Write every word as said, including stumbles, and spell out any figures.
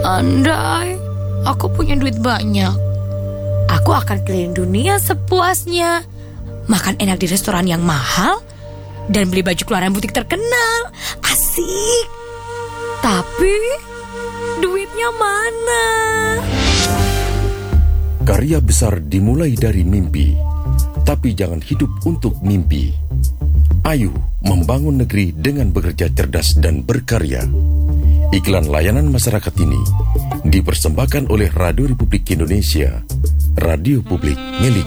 Andai aku punya duit banyak, aku akan keliling dunia sepuasnya, makan enak di restoran yang mahal, dan beli baju keluaran butik terkenal. Asik. Tapi duitnya mana? Karya besar dimulai dari mimpi, tapi jangan hidup untuk mimpi. Ayo membangun negeri dengan bekerja cerdas dan berkarya. Iklan layanan masyarakat ini dipersembahkan oleh Radio Republik Indonesia, radio publik milik